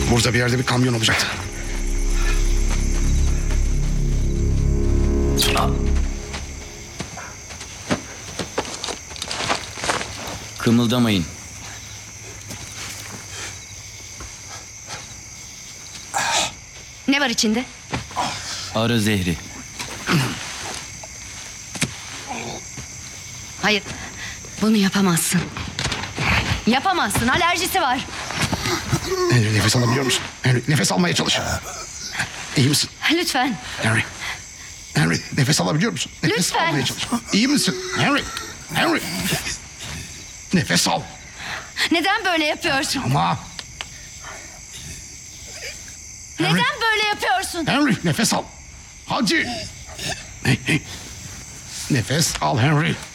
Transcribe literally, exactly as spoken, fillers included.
Burada bir yerde bir kamyon olacaktı. Kımıldamayın. Ne var içinde? Arı zehri. Hayır. Bunu yapamazsın. Yapamazsın. Alerjisi var. Henry, nefes alabiliyor musun? Henry, nefes almaya çalış. İyi misin? Lütfen. Henry. Henry, nefes alabiliyor musun? Nefes Lütfen. almaya çalış. İyi misin? Henry. Henry. Nefes al. Neden böyle yapıyorsun? Ama Neden böyle yapıyorsun? Henry, nefes al. Hadi. Hey, hey. Nefes al Henry.